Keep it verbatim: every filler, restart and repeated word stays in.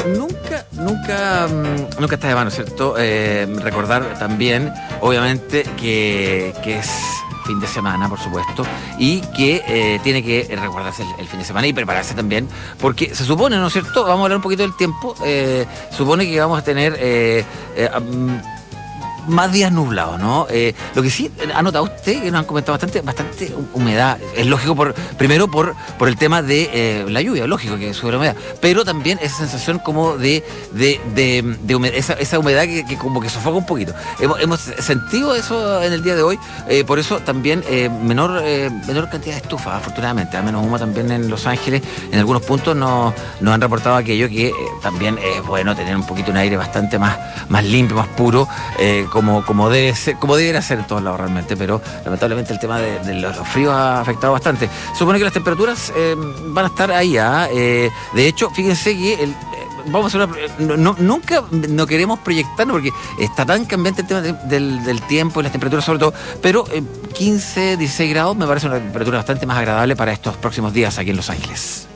nunca, nunca, mm, nunca está de mano, ¿cierto? Eh, recordar también, obviamente, que, que es fin de semana, por supuesto, y que eh, tiene que recordarse el, el fin de semana y prepararse también, porque se supone, ¿no es cierto? Vamos a hablar un poquito del tiempo. Eh, supone que vamos a tener eh, eh, um, más días nublados, ¿no? Eh, lo que sí ha notado usted, que nos han comentado bastante, bastante humedad. Es lógico, por primero por, por el tema de eh, la lluvia, lógico que sube la humedad, pero también esa sensación como de, de, de, de humedad, esa, esa humedad que, que como que sofoca un poquito. Hemos, hemos sentido eso en el día de hoy, eh, por eso también eh, menor, eh, menor cantidad de estufa, afortunadamente, a menos humo también en Los Ángeles. En algunos puntos nos, nos han reportado aquello que eh, también es bueno tener un poquito un aire bastante más, más limpio, más puro, eh, Como, como debe ser, como debería ser en todos lados realmente, pero lamentablemente el tema de, de los, los fríos ha afectado bastante. Supone que las temperaturas eh, van a estar ahí, ¿ah? eh, de hecho, fíjense que el, eh, vamos a hacer una, no, nunca no queremos proyectarnos porque está tan cambiante el tema de, del, del tiempo y las temperaturas sobre todo, pero eh, quince, dieciséis grados me parece una temperatura bastante más agradable para estos próximos días aquí en Los Ángeles.